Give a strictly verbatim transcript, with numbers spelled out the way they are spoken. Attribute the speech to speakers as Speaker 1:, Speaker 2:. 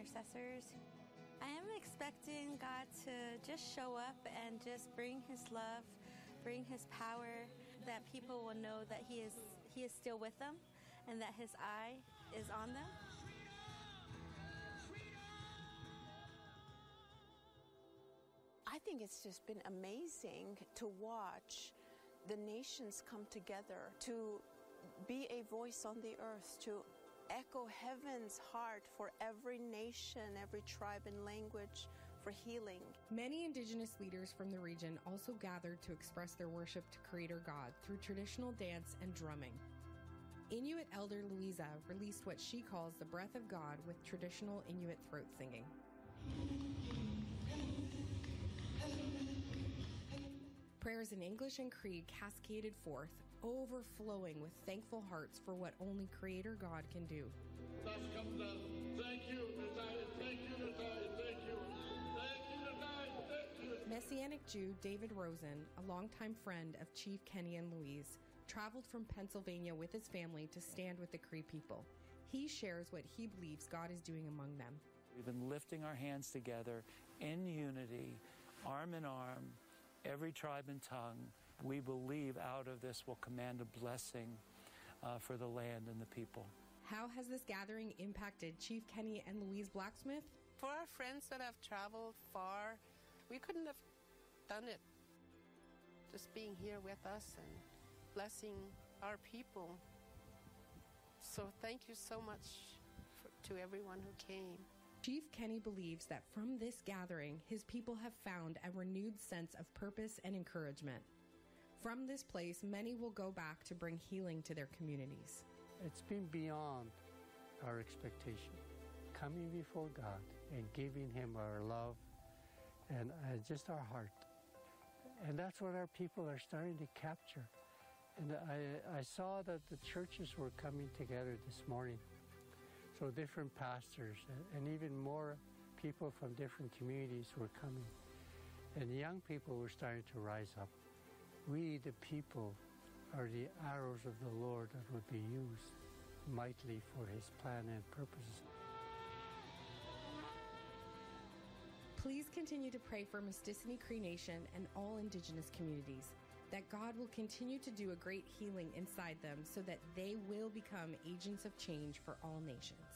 Speaker 1: intercessors. I am expecting God to just show up and just bring His love, bring His power, that people will know that He is He is still with them and that His eye is on them.
Speaker 2: I think it's just been amazing to watch the nations come together, to be a voice on the earth, to echo heaven's heart for every nation, every tribe and language for healing.
Speaker 3: Many Indigenous leaders from the region also gathered to express their worship to Creator God through traditional dance and drumming. Inuit elder Louisa released what she calls the breath of God with traditional Inuit throat singing. Prayers in English and Cree cascaded forth, overflowing with thankful hearts for what only Creator God can do.
Speaker 4: Thus comes the thank you, Natai, thank you, Natai, thank you, thank you, Natai, thank you.
Speaker 3: Messianic Jew David Rosen, a longtime friend of Chief Kenny and Louise, traveled from Pennsylvania with his family to stand with the Cree people. He shares what he believes God is doing among them.
Speaker 5: We've been lifting our hands together in unity, arm in arm, every tribe and tongue. We believe out of this will command a blessing uh, for the land and the people.
Speaker 3: How has this gathering impacted Chief Kenny and Louise Blacksmith?
Speaker 6: For our friends that have traveled far, we couldn't have done it. Just being here with us and blessing our people. So thank you so much for, to everyone who came.
Speaker 3: Chief Kenny believes that from this gathering, his people have found a renewed sense of purpose and encouragement. From this place, many will go back to bring healing to their communities.
Speaker 7: It's been beyond our expectation. Coming before God and giving Him our love and uh, just our heart. And that's what our people are starting to capture. And I, I saw that the churches were coming together this morning. So different pastors and even more people from different communities were coming. And young people were starting to rise up. We, the people, are the arrows of the Lord that would be used mightily for His plan and purposes.
Speaker 3: Please continue to pray for Mistissini Cree Nation and all Indigenous communities, that God will continue to do a great healing inside them so that they will become agents of change for all nations.